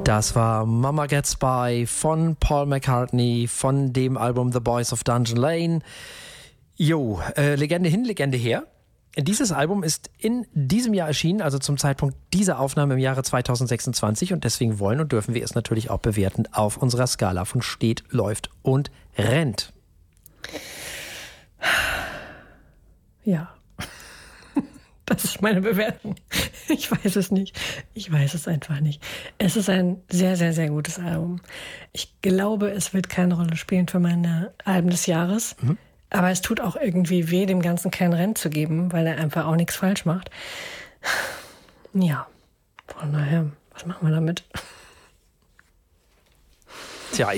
Das war Mama Gets By von Paul McCartney von dem Album The Boys of Dungeon Lane. Jo, Legende hin, Legende her. Dieses Album ist in diesem Jahr erschienen, also zum Zeitpunkt dieser Aufnahme im Jahre 2026 und deswegen wollen und dürfen wir es natürlich auch bewerten auf unserer Skala von steht, läuft und rennt. Ja. Das ist meine Bewertung. Ich weiß es nicht. Ich weiß es einfach nicht. Es ist ein sehr, sehr, sehr gutes Album. Ich glaube, es wird keine Rolle spielen für meine Alben des Jahres. Mhm. Aber es tut auch irgendwie weh, dem Ganzen kein Rennen zu geben, weil er einfach auch nichts falsch macht. Ja, von daher, was machen wir damit?